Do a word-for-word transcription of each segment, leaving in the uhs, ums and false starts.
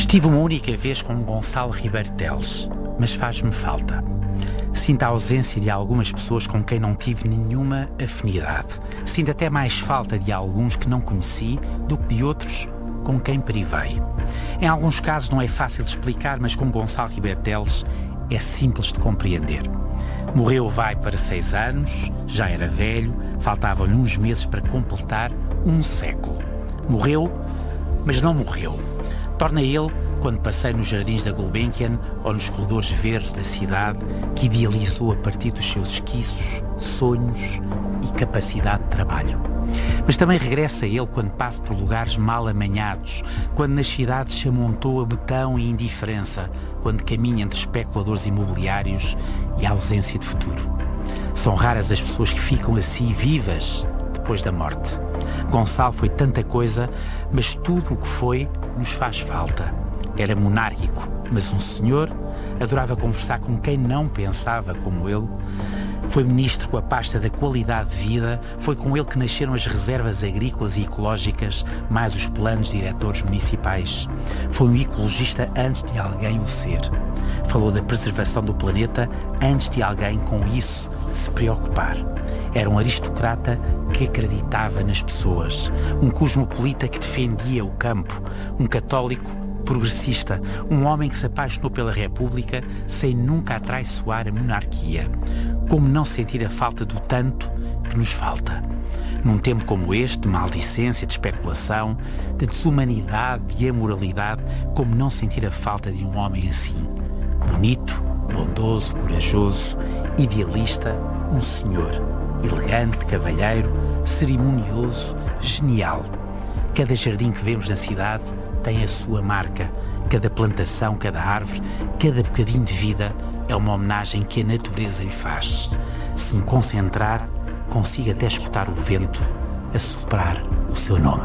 Estive uma única vez com Gonçalo Ribeiro Teles, mas faz-me falta. Sinto a ausência de algumas pessoas com quem não tive nenhuma afinidade. Sinto até mais falta de alguns que não conheci do que de outros com quem privei. Em alguns casos não é fácil de explicar, mas com Gonçalo Ribeiro Teles é simples de compreender. Morreu vai para seis anos, já era velho, faltavam-lhe uns meses para completar um século. Morreu, mas não morreu. Torna ele, quando passei nos jardins da Gulbenkian ou nos corredores verdes da cidade, que idealizou a partir dos seus esquiços, sonhos e capacidade de trabalho. Mas também regressa ele quando passa por lugares mal amanhados, quando nas cidades se amontou a betão e indiferença, quando caminha entre especuladores imobiliários e a ausência de futuro. São raras as pessoas que ficam assim vivas depois da morte. Gonçalo foi tanta coisa, mas tudo o que foi nos faz falta. Era monárquico, mas um senhor, adorava conversar com quem não pensava como ele. Foi ministro com a pasta da qualidade de vida, foi com ele que nasceram as reservas agrícolas e ecológicas, mais os planos diretores municipais. Foi um ecologista antes de alguém o ser. Falou da preservação do planeta antes de alguém com isso se preocupar. Era um aristocrata que acreditava nas pessoas, um cosmopolita que defendia o campo, um católico progressista, um homem que se apaixonou pela República sem nunca atraiçoar a monarquia. Como não sentir a falta do tanto que nos falta? Num tempo como este, de maldicência, de especulação, de desumanidade e amoralidade, como não sentir a falta de um homem assim? Bonito, bondoso, corajoso, idealista, um senhor, elegante, cavalheiro, cerimonioso, genial. Cada jardim que vemos na cidade tem a sua marca. Cada plantação, cada árvore, cada bocadinho de vida é uma homenagem que a natureza lhe faz. Se me concentrar, consigo até escutar o vento a soprar o seu nome.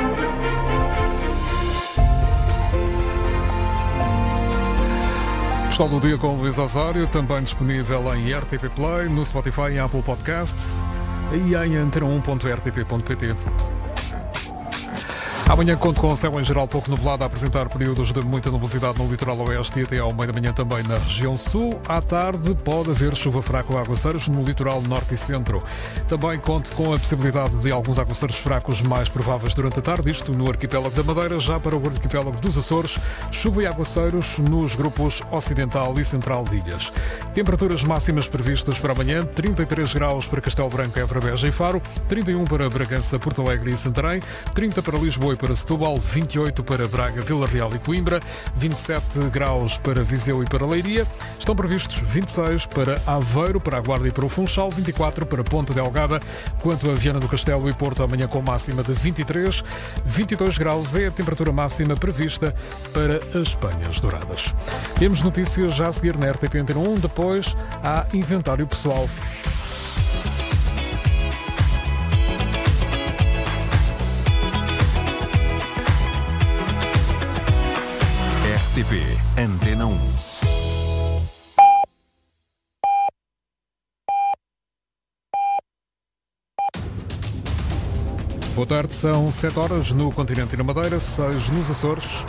Pessoal do Dia com Luís Osório, também disponível em R T P Play, no Spotify e Apple Podcasts e em antena um ponto r t p ponto p t. Amanhã conto com o céu em geral pouco nublado, a apresentar períodos de muita nubosidade no litoral oeste e até ao meio da manhã também na região sul. À tarde pode haver chuva fraca ou aguaceiros no litoral norte e centro. Também conto com a possibilidade de alguns aguaceiros fracos mais prováveis durante a tarde, isto no arquipélago da Madeira. Já para o arquipélago dos Açores, chuva e aguaceiros nos grupos ocidental e central de ilhas. Temperaturas máximas previstas para amanhã: trinta e três graus para Castelo Branco, Évora, Beja e Faro, trinta e um para Bragança, Porto Alegre e Santarém, trinta para Lisboa e para Setúbal, vinte e oito para Braga, Vila Real e Coimbra, vinte e sete graus para Viseu e para Leiria. Estão previstos vinte e seis para Aveiro, para a Guarda e para o Funchal, vinte e quatro para Ponta Delgada. Quanto a Viana do Castelo e Porto, amanhã com máxima de vinte e três, vinte e dois graus é a temperatura máxima prevista para as Penhas Douradas. Temos notícias já a seguir na R T P Antena um, depois há inventário pessoal. R T P Antena um. Boa tarde, são sete horas no continente e na Madeira, seis nos Açores.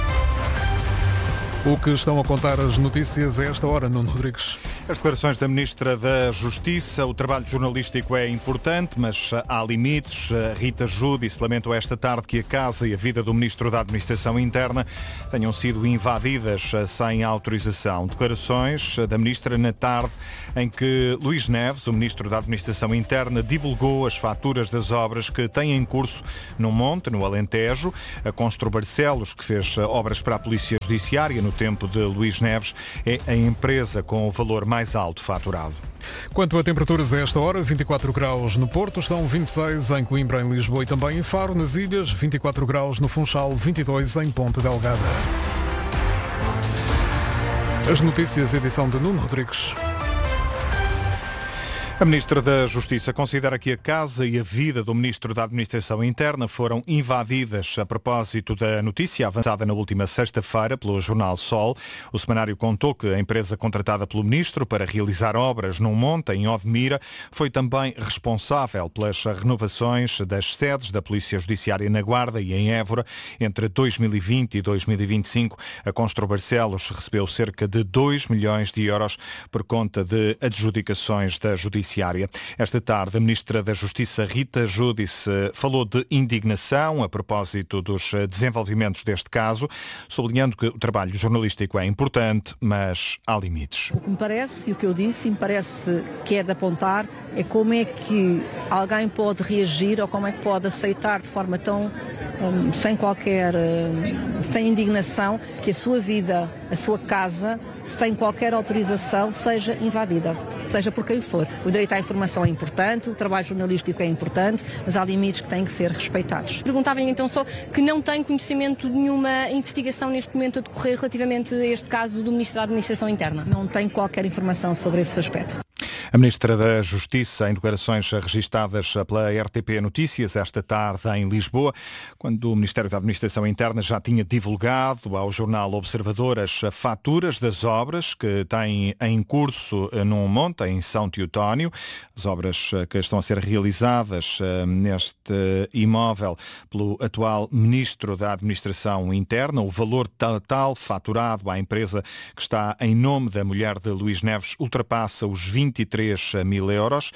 O que estão a contar as notícias a esta hora, Nuno Rodrigues? As declarações da Ministra da Justiça. O trabalho jornalístico é importante, mas há limites. Rita Giudice lamentou esta tarde que a casa e a vida do Ministro da Administração Interna tenham sido invadidas sem autorização. Declarações da Ministra na tarde em que Luís Neves, o Ministro da Administração Interna, divulgou as faturas das obras que têm em curso no Monte, no Alentejo. A Constru Barcelos, que fez obras para a Polícia Judiciária no tempo de Luís Neves, é a empresa com o valor mais alto faturado. Quanto a temperaturas a esta hora, vinte e quatro graus no Porto, estão vinte e seis em Coimbra, em Lisboa e também em Faro, nas ilhas, vinte e quatro graus no Funchal, vinte e dois em Ponta Delgada. As notícias, edição de Nuno Rodrigues. A Ministra da Justiça considera que a casa e a vida do Ministro da Administração Interna foram invadidas a propósito da notícia avançada na última sexta-feira pelo jornal Sol. O semanário contou que a empresa contratada pelo Ministro para realizar obras num monte em Odmira foi também responsável pelas renovações das sedes da Polícia Judiciária na Guarda e em Évora. Entre dois mil e vinte e dois mil e vinte e cinco, a Constru Barcelos recebeu cerca de dois milhões de euros por conta de adjudicações da Judiciária. Esta tarde, a Ministra da Justiça, Rita Giudice, falou de indignação a propósito dos desenvolvimentos deste caso, sublinhando que o trabalho jornalístico é importante, mas há limites. O que me parece, e o que eu disse, me parece que é de apontar, é como é que alguém pode reagir ou como é que pode aceitar de forma tão, um, sem qualquer, um, sem indignação, que a sua vida, a sua casa, sem qualquer autorização, seja invadida. Seja por quem for. O direito à informação é importante, o trabalho jornalístico é importante, mas há limites que têm que ser respeitados. Perguntava-lhe então só que não tem conhecimento de nenhuma investigação neste momento a decorrer relativamente a este caso do Ministro da Administração Interna. Não tenho qualquer informação sobre esse aspecto. A Ministra da Justiça, em declarações registadas pela R T P Notícias esta tarde em Lisboa, quando o Ministério da Administração Interna já tinha divulgado ao jornal Observador as faturas das obras que têm em curso num monte em São Teotónio, as obras que estão a ser realizadas neste imóvel pelo atual Ministro da Administração Interna. O valor total faturado à empresa que está em nome da mulher de Luís Neves ultrapassa os vinte e três mil euros.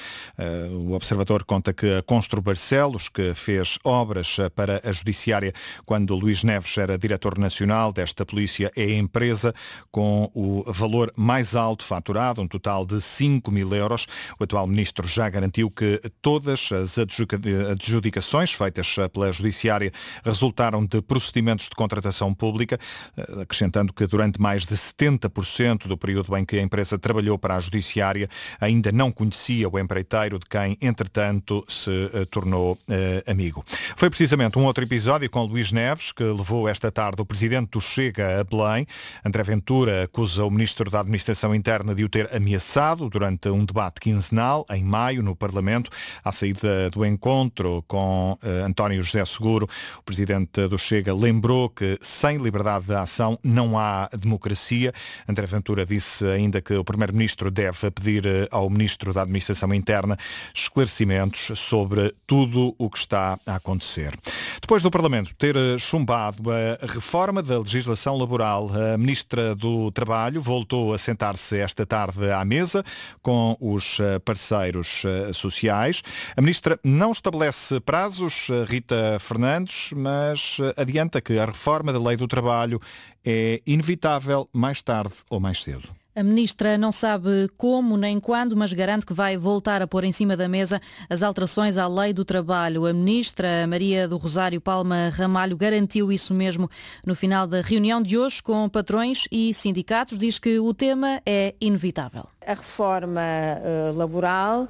O Observador conta que a Constru Barcelos, que fez obras para a Judiciária quando Luís Neves era diretor nacional desta polícia, é a empresa com o valor mais alto faturado, um total de cinco mil euros. O atual Ministro já garantiu que todas as adjudicações feitas pela Judiciária resultaram de procedimentos de contratação pública, acrescentando que durante mais de setenta por cento do período em que a empresa trabalhou para a Judiciária, ainda não conhecia o empreiteiro de quem, entretanto, se uh, tornou uh, amigo. Foi precisamente um outro episódio com Luís Neves que levou esta tarde o Presidente do Chega a Belém. André Ventura acusa o Ministro da Administração Interna de o ter ameaçado durante um debate quinzenal, em maio, no Parlamento, à saída do encontro com uh, António José Seguro. O Presidente do Chega lembrou que sem liberdade de ação não há democracia. André Ventura disse ainda que o Primeiro-Ministro deve pedir ao Ministro da Administração Interna esclarecimentos sobre tudo o que está a acontecer. Depois do Parlamento ter chumbado a reforma da legislação laboral, a Ministra do Trabalho voltou a sentar-se esta tarde à mesa com os parceiros sociais. A Ministra não estabelece prazos, Rita Fernandes, mas adianta que a reforma da Lei do Trabalho é inevitável mais tarde ou mais cedo. A Ministra não sabe como nem quando, mas garante que vai voltar a pôr em cima da mesa as alterações à Lei do Trabalho. A Ministra Maria do Rosário Palma Ramalho garantiu isso mesmo no final da reunião de hoje com patrões e sindicatos. Diz que o tema é inevitável. A reforma uh, laboral uh,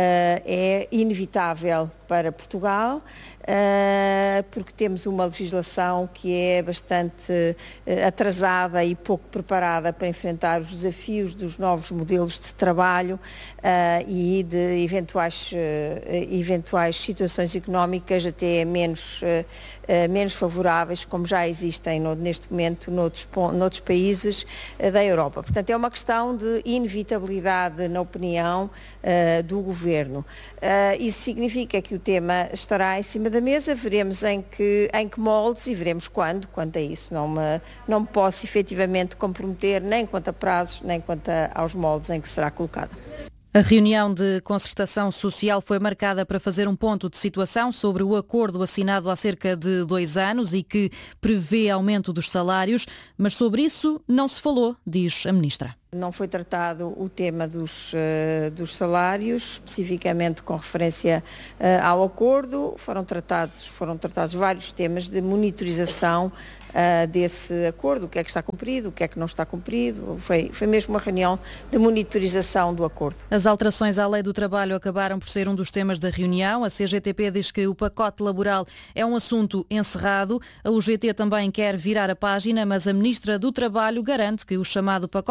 é inevitável para Portugal, uh, porque temos uma legislação que é bastante uh, atrasada e pouco preparada para enfrentar os desafios dos novos modelos de trabalho uh, e de eventuais, uh, eventuais situações económicas até menos, uh, uh, menos favoráveis, como já existem no, neste momento noutros, noutros países uh, da Europa. Portanto, é uma questão de inevitabilidade na opinião uh, do Governo. Uh, isso significa que o tema estará em cima da mesa, veremos em que, em que moldes e veremos quando. Quanto a isso, não me, não me posso efetivamente comprometer nem quanto a prazos, nem quanto a, aos moldes em que será colocada. A reunião de concertação social foi marcada para fazer um ponto de situação sobre o acordo assinado há cerca de dois anos e que prevê aumento dos salários, mas sobre isso não se falou, diz a Ministra. Não foi tratado o tema dos, uh, dos salários, especificamente com referência uh, ao acordo. Foram tratados, foram tratados vários temas de monitorização uh, desse acordo, o que é que está cumprido, o que é que não está cumprido. Foi, foi mesmo uma reunião de monitorização do acordo. As alterações à Lei do Trabalho acabaram por ser um dos temas da reunião. A C G T P diz que o pacote laboral é um assunto encerrado. A U G T também quer virar a página, mas a Ministra do Trabalho garante que o chamado pacote laboral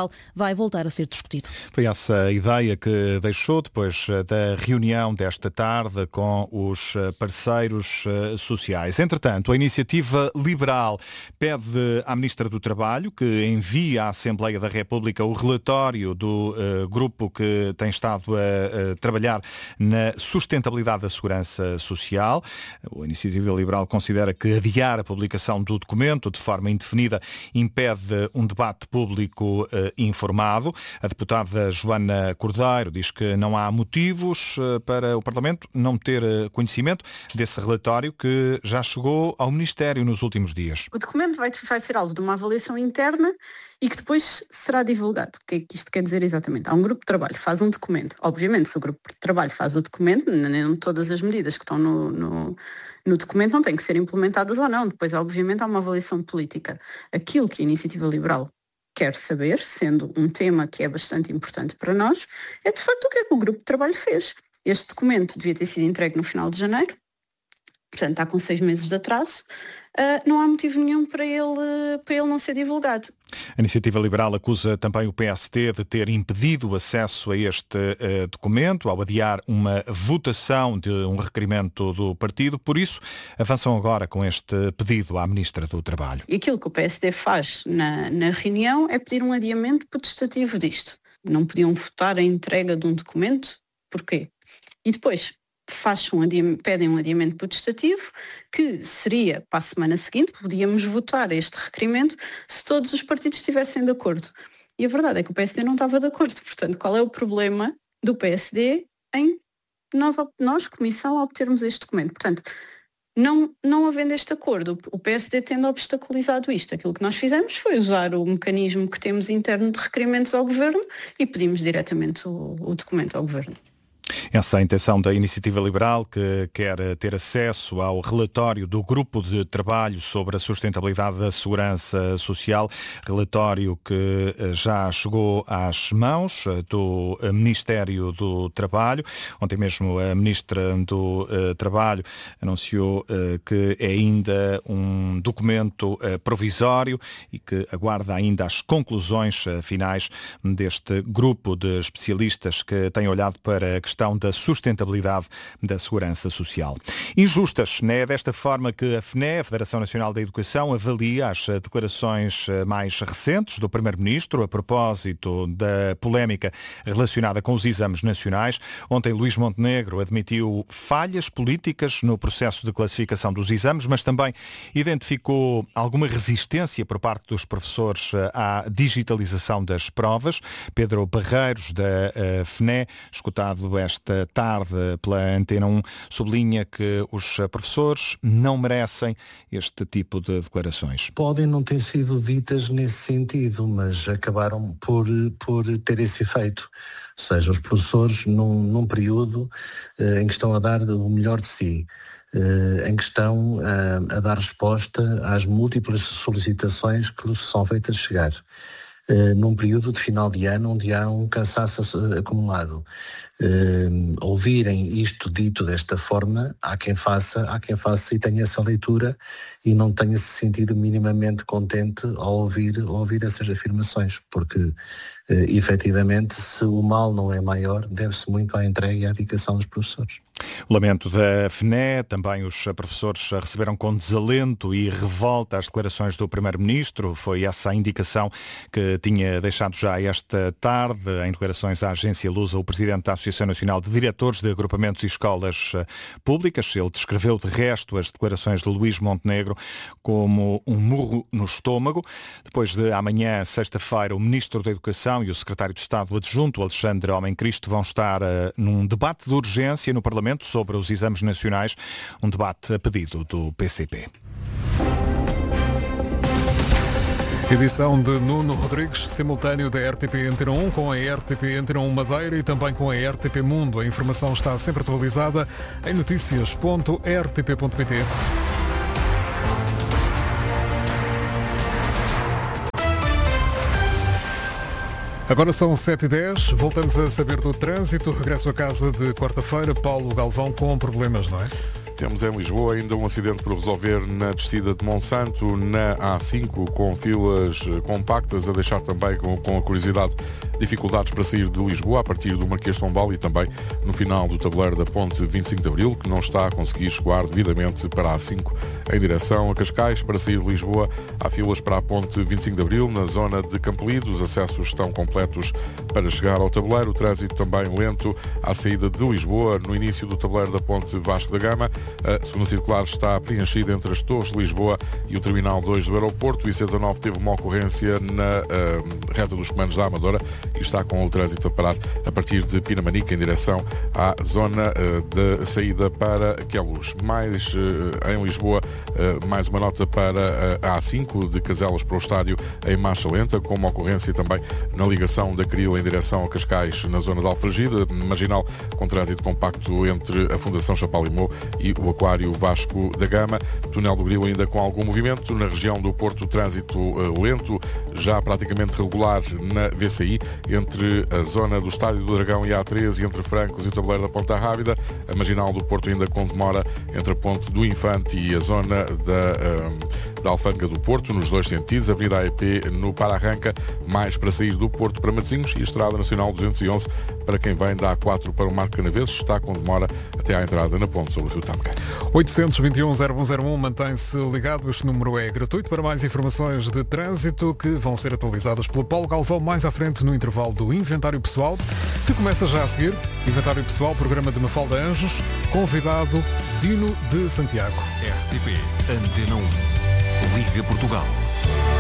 Social vai voltar a ser discutido. Foi essa a ideia que deixou depois da reunião desta tarde com os parceiros sociais. Entretanto, a Iniciativa Liberal pede à Ministra do Trabalho que envie à Assembleia da República o relatório do uh, grupo que tem estado a, a trabalhar na sustentabilidade da segurança social. A Iniciativa Liberal considera que adiar a publicação do documento de forma indefinida impede um debate público uh, informado. A deputada Joana Cordeiro diz que não há motivos uh, para o Parlamento não ter uh, conhecimento desse relatório que já chegou ao Ministério nos últimos dias. O documento vai, vai ser alvo de uma avaliação interna e que depois será divulgado. O que é que isto quer dizer exatamente? Há um grupo de trabalho, faz um documento. Obviamente, se o grupo de trabalho faz o documento, nem todas as medidas que estão no, no, no documento não têm que ser implementadas ou não. Depois, obviamente, há uma avaliação política. Aquilo que a Iniciativa Liberal quer saber, sendo um tema que é bastante importante para nós, é de facto o que é que o grupo de trabalho fez. Este documento devia ter sido entregue no final de janeiro, portanto está com seis meses de atraso. Uh, não há motivo nenhum para ele, para ele não ser divulgado. A Iniciativa Liberal acusa também o P S D de ter impedido o acesso a este uh, documento ao adiar uma votação de um requerimento do partido. Por isso, avançam agora com este pedido à Ministra do Trabalho. E aquilo que o P S D faz na, na reunião é pedir um adiamento potestativo disto. Não podiam votar a entrega de um documento? Porquê? E depois faz um adiamento, pedem um adiamento potestativo que seria para a semana seguinte, podíamos votar este requerimento se todos os partidos estivessem de acordo. E a verdade é que o P S D não estava de acordo. Portanto, qual é o problema do P S D em nós, nós Comissão, obtermos este documento? Portanto, não, não havendo este acordo, o P S D tendo obstaculizado isto, aquilo que nós fizemos foi usar o mecanismo que temos interno de requerimentos ao Governo e pedimos diretamente o, o documento ao Governo. Essa é a intenção da Iniciativa Liberal, que quer ter acesso ao relatório do Grupo de Trabalho sobre a Sustentabilidade da Segurança Social, relatório que já chegou às mãos do Ministério do Trabalho. Ontem mesmo a Ministra do Trabalho anunciou que é ainda um documento provisório e que aguarda ainda as conclusões finais deste grupo de especialistas que tem olhado para a questão da sustentabilidade da segurança social. Injustas, é desta forma que a F N E, a Federação Nacional da Educação, avalia as declarações mais recentes do Primeiro-Ministro a propósito da polémica relacionada com os exames nacionais. Ontem Luís Montenegro admitiu falhas políticas no processo de classificação dos exames, mas também identificou alguma resistência por parte dos professores à digitalização das provas. Pedro Barreiros, da F N E, escutado esta tarde pela Antena um, sublinha que os professores não merecem este tipo de declarações. Podem não ter sido ditas nesse sentido, mas acabaram por, por ter esse efeito. Ou seja, os professores num, num período eh, em que estão a dar o melhor de si, eh, em que estão a, a dar resposta às múltiplas solicitações que lhes são feitas chegar. Uh, num período de final de ano onde há um cansaço uh, acumulado. Uh, ouvirem isto dito desta forma, há quem faça, há quem faça e tenha essa leitura e não tenha se sentido minimamente contente ao ouvir, ao ouvir essas afirmações, porque uh, efetivamente, se o mal não é maior, deve-se muito à entrega e à dedicação dos professores. O lamento da F N E, também os professores receberam com desalento e revolta as declarações do Primeiro-Ministro. Foi essa a indicação que tinha deixado já esta tarde, em declarações à agência Lusa, o Presidente da Associação Nacional de Diretores de Agrupamentos e Escolas Públicas. Ele descreveu de resto as declarações de Luís Montenegro como um murro no estômago. Depois de amanhã, sexta-feira, o Ministro da Educação e o Secretário de Estado Adjunto, Alexandre Homem Cristo, vão estar uh, num debate de urgência no Parlamento sobre os exames nacionais, um debate a pedido do P C P. Edição de Nuno Rodrigues, simultâneo da R T P Antena um com a R T P Antena um Madeira e também com a R T P Mundo. A informação está sempre atualizada em notícias ponto r t p ponto p t. Agora são sete e dez, voltamos a saber do trânsito. Regresso a casa de quarta-feira. Paulo Galvão com problemas, não é? Temos em Lisboa ainda um acidente por resolver na descida de Monsanto, na A cinco, com filas compactas, a deixar também com, com a curiosidade dificuldades para sair de Lisboa a partir do Marquês de Pombal e também no final do tabuleiro da Ponte vinte e cinco de Abril, que não está a conseguir escoar devidamente para a A cinco em direção a Cascais. Para sair de Lisboa há filas para a Ponte vinte e cinco de Abril, na zona de Campolide. Os acessos estão completos para chegar ao tabuleiro. O trânsito também lento à saída de Lisboa, no início do tabuleiro da Ponte Vasco da Gama. A segunda circular está preenchida entre as Torres de Lisboa e o Terminal dois do aeroporto. O I C dezanove teve uma ocorrência na uh, reta dos comandos da Amadora e está com o trânsito a parar a partir de Pinamanica em direção à zona uh, de saída para Queluz. Mais uh, em Lisboa, uh, mais uma nota para a A cinco de Caselas para o estádio em marcha lenta, com uma ocorrência também na ligação da Caril em direção a Cascais, na zona de Alfragide, marginal com trânsito compacto entre a Fundação Chapalimau e o Aquário Vasco da Gama. Túnel do Grilo ainda com algum movimento. Na região do Porto, trânsito uh, lento, já praticamente regular na V C I, entre a zona do Estádio do Dragão e a A treze, e entre Francos e o tabuleiro da Ponta Rábida. A marginal do Porto ainda com demora entre a Ponte do Infante e a zona da, uh, da Alfândega do Porto, nos dois sentidos. Avenida A E P no Para-Arranca, mais para sair do Porto para Matosinhos, e a Estrada Nacional duzentos e onze para quem vem da A quatro para o Marco Canaveses, está com demora até à entrada na ponte sobre o Rio Tamca. oitocentos e vinte e um, zero um zero um, mantém-se ligado. Este número é gratuito para mais informações de trânsito que vão ser atualizadas pelo Paulo Galvão mais à frente no intervalo do Inventário Pessoal, que começa já a seguir. Inventário Pessoal, programa de Mafalda Anjos, convidado Dino de Santiago. R T P Antena um. Liga Portugal.